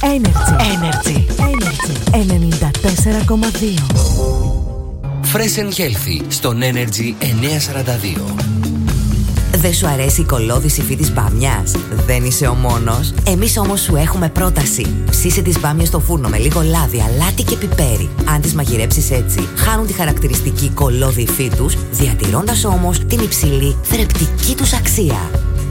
Energy 94,2. Fresh and Healthy στον Energy 942. Δεν σου αρέσει η κολώδης υφή της μπάμιας? Δεν είσαι ο μόνος. Εμείς όμως σου έχουμε πρόταση. Ψήσε τις μπάμιες στο φούρνο με λίγο λάδι, αλάτι και πιπέρι. Αν τις μαγειρέψεις έτσι, χάνουν τη χαρακτηριστική κολώδη υφή τους, διατηρώντας όμως την υψηλή θρεπτική τους αξία.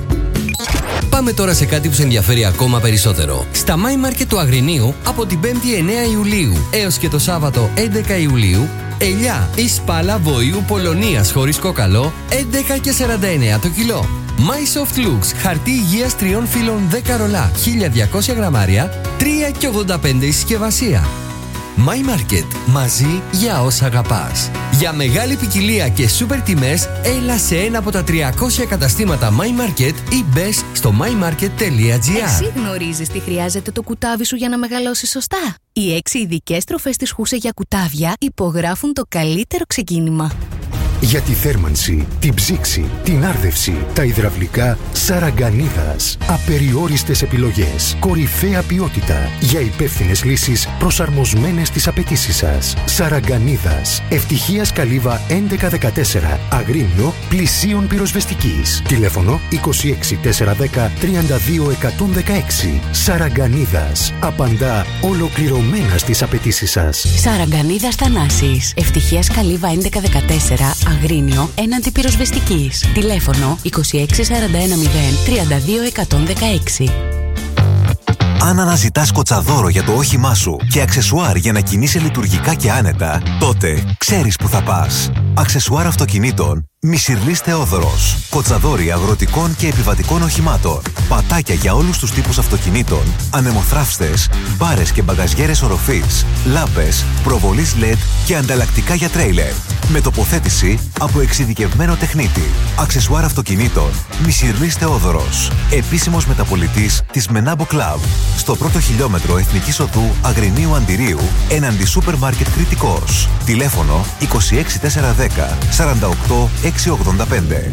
Πάμε τώρα σε κάτι που σε ενδιαφέρει ακόμα περισσότερο. Στα My Market του Αγρινίου από την 5η 9 Ιουλίου έως και το Σάββατο 11 Ιουλίου, ελιά ή σπάλα βοηού Πολωνίας χωρίς κόκαλο 11,49 το κιλό. My Soft Looks χαρτί υγείας 3 φύλων 10 ρολά 1200 γραμμάρια 3,85 η συσκευασία. My Market. Μαζί για όσα αγαπάς. Για μεγάλη ποικιλία και σούπερ τιμές, έλα σε ένα από τα 300 καταστήματα My Market ή μπες στο mymarket.gr. Εσύ γνωρίζεις τι χρειάζεται το κουτάβι σου για να μεγαλώσει σωστά? Οι 6 ειδικές τροφές της Χούσε για κουτάβια υπογράφουν το καλύτερο ξεκίνημα. Για τη θέρμανση, την ψήξη, την άρδευση, τα υδραυλικά, Σαραγκανίδας. Απεριόριστες επιλογές, κορυφαία ποιότητα για υπεύθυνες λύσεις προσαρμοσμένες στις απαιτήσεις σας. Σαραγκανίδας. Ευτυχίας Καλύβα 1114. Αγρίνιο, πλησίων πυροσβεστικής. Τηλέφωνο 26 410 32 116. Σαραγκανίδας. Απαντά ολοκληρωμένα στις απαιτήσεις σας. Σαραγκανίδας Θανάσης. Ευτυχίας Καλύβα 1114. Αγρίνιο έναντι πυροσβεστικής. Τηλέφωνο 26 41 0 32 116. Αν αναζητάς κοτσαδόρο για το όχημά σου και αξεσουάρ για να κινείσαι λειτουργικά και άνετα, τότε ξέρεις που θα πας. Αξεσουάρ αυτοκινήτων Μισυρλής Θεόδωρος. Κοτσαδόροι αγροτικών και επιβατικών οχημάτων. Πατάκια για όλους τους τύπους αυτοκινήτων. Ανεμοθράυστες, μπάρες και μπαγαζιέρες οροφής. Λάμπες, προβολής LED και ανταλλακτικά για τρέιλερ. Με τοποθέτηση από εξειδικευμένο τεχνίτη. Αξεσουάρ αυτοκινήτων Μισυρλής Θεόδωρος. Επίσημος μεταπολιτής της Menabo Club. Στο πρώτο χιλιόμετρο Εθνικής Οδού Αγρινίου Αντιρίου έναντι Σούπερ Μάρκετ Κρητικός. Τηλέφωνο 26 410 48 685.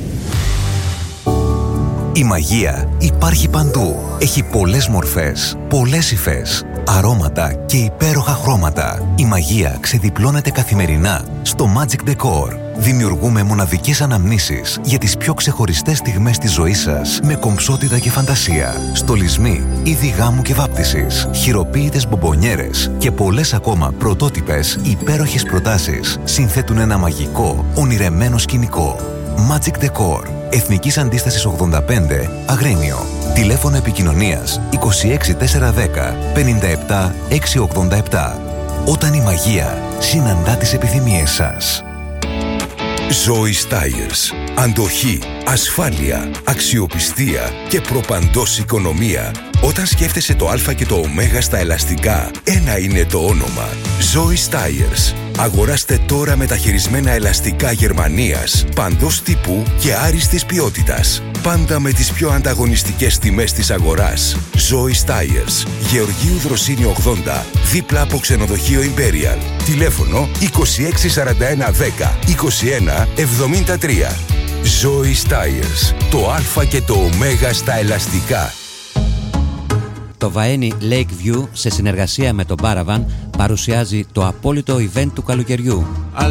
Η μαγεία υπάρχει παντού. Έχει πολλές μορφές, πολλές υφές, αρώματα και υπέροχα χρώματα. Η μαγεία ξεδιπλώνεται καθημερινά στο Magic Decor. Δημιουργούμε μοναδικές αναμνήσεις για τις πιο ξεχωριστές στιγμές της ζωής σας με κομψότητα και φαντασία. Στολισμοί, είδη γάμου και βάπτισης, χειροποίητες μπομπονιέρες και πολλές ακόμα πρωτότυπες υπέροχες προτάσεις συνθέτουν ένα μαγικό, ονειρεμένο σκηνικό. Magic Decor. Εθνικής Αντίστασης 85, Αγρίνιο. Τηλέφωνο επικοινωνίας 26 410 57 687. Όταν η μαγεία συναντά τις επιθυμίες σας. Zoe's Tires. Αντοχή, ασφάλεια, αξιοπιστία και προπαντός οικονομία. Όταν σκέφτεσαι το α και το ω στα ελαστικά, ένα είναι το όνομα. Zoe's Tires. Αγοράστε τώρα μεταχειρισμένα ελαστικά Γερμανίας, παντός τύπου και άριστης ποιότητας. Πάντα με τις πιο ανταγωνιστικές τιμές της αγοράς. Zoe's Tires. Γεωργίου Δροσίνη 80, δίπλα από ξενοδοχείο Imperial. Τηλέφωνο 26 41 10 21 73. Zoe's Tires. Το α και το ω στα ελαστικά. Το Βαένι Lakeview σε συνεργασία με τον Paravan παρουσιάζει το απόλυτο event του καλοκαιριού.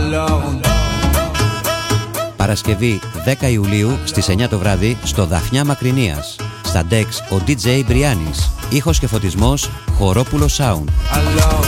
Παρασκευή 10 Ιουλίου στις 9 το βράδυ στο Δαφνιά Μακρινίας. Στα Dex ο DJ Μπριάνης. Ήχος και φωτισμός Χορόπουλο Sound.